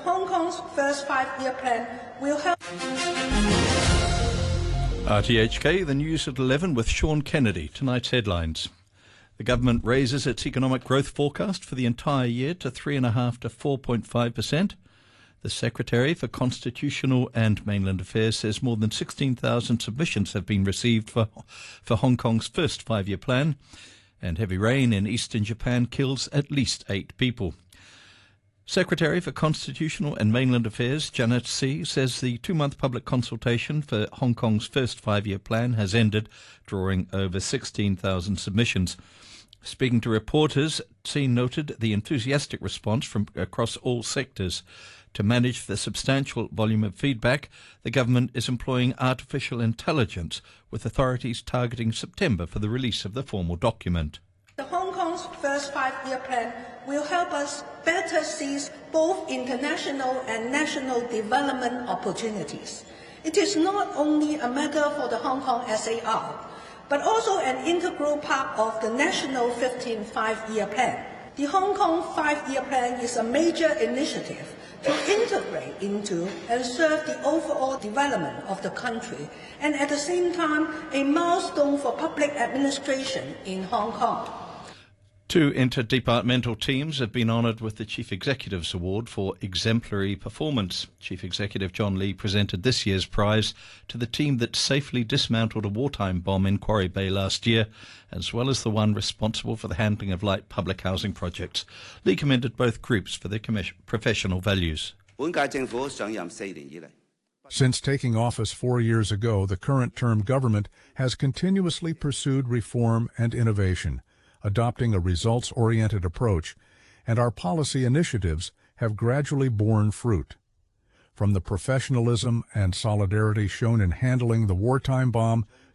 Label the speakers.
Speaker 1: Hong Kong's first five-year plan will help.
Speaker 2: RTHK, the news at 11 with Sean Kennedy. Tonight's headlines. The government raises its economic growth forecast for the entire year to 3.5% to 4.5%. The Secretary for Constitutional and Mainland Affairs says more than 16,000 submissions have been received for Hong Kong's first five-year plan. And heavy rain in eastern Japan kills at least 8 people. Secretary for Constitutional and Mainland Affairs Janet See says the 2-month public consultation for Hong Kong's first five-year plan has ended, drawing over 16,000 submissions. Speaking to reporters, See noted the enthusiastic response from across all sectors. To manage the substantial volume of feedback, the government is employing artificial intelligence, with authorities targeting September for the release of the formal document.
Speaker 1: The Hong Kong's first five-year plan will help us better seize both international and national development opportunities. It is not only a matter for the Hong Kong SAR, but also an integral part of the national 15th five-year plan. The Hong Kong five-year plan is a major initiative to integrate into and serve the overall development of the country, and at the same time a milestone for public administration in Hong Kong.
Speaker 2: 2 interdepartmental teams have been honoured with the Chief Executive's Award for exemplary performance. Chief Executive John Lee presented this year's prize to the team that safely dismantled a wartime bomb in Quarry Bay last year, as well as the one responsible for the handling of light public housing projects. Lee commended both groups for their professional values.
Speaker 3: Since taking office 4 years ago, the current term government has continuously pursued reform and innovation, adopting a results-oriented approach, and our policy initiatives have gradually borne fruit. From the professionalism and solidarity shown in handling the wartime bomb